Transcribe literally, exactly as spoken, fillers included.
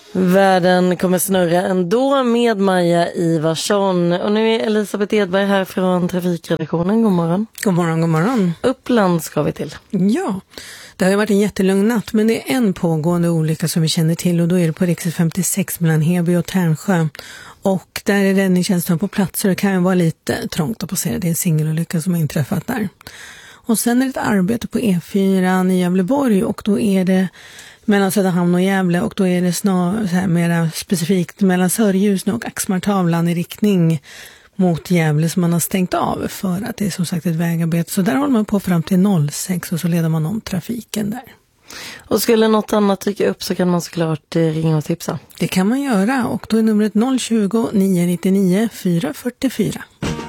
Världen kommer snurra ändå med Maja Ivarsson. Och nu är Elisabeth Edberg här från Trafikredaktionen. God morgon. God morgon, god morgon. Uppland ska vi till. Ja, det har ju varit en jättelugn natt, men det är en pågående olycka som vi känner till, och då är det på riksväg femtiosex mellan Heby och Tärnsjö. Och där är räddningstjänsten på plats, så det kan ju vara lite trångt att passera. Det är en singelolycka som har inträffat där. Och sen är det ett arbete på E fyra i Gävleborg, och då är det mellan Söderhamn och Gävle, och då är det snarare så här mer specifikt mellan Sörljusn och Axmartavlan i riktning mot Gävle som man har stängt av för att det är som sagt ett vägarbete. Så där håller man på fram till noll sex och så leder man om trafiken där. Och skulle något annat dyka upp så kan man såklart ringa och tipsa. Det kan man göra, och då är numret noll tjugo, nio nio nio, fyra fyra fyra.